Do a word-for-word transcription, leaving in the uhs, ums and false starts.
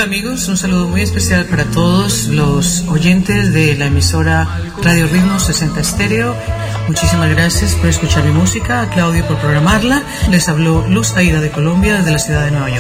Hola amigos, un saludo muy especial para todos los oyentes de la emisora Radio Ritmo sesenta Estéreo. Muchísimas gracias por escuchar mi música, a Claudio por programarla. Les habló Luz Aida de Colombia desde la ciudad de Nueva York.